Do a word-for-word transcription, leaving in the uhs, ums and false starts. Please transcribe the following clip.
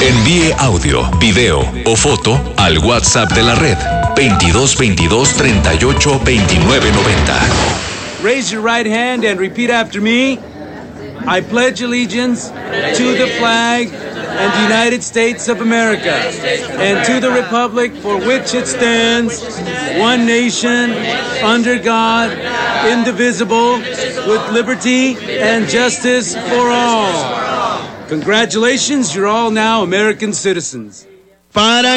Envíe audio, video o foto al WhatsApp de la red veintidós veintidós treinta y ocho veintinueve noventa. Raise your right hand and repeat after me. I pledge allegiance to the flag and the United States of America and to the republic for which it stands, one nation, under God, indivisible, with liberty and justice for all. Congratulations, you're all now American citizens. Para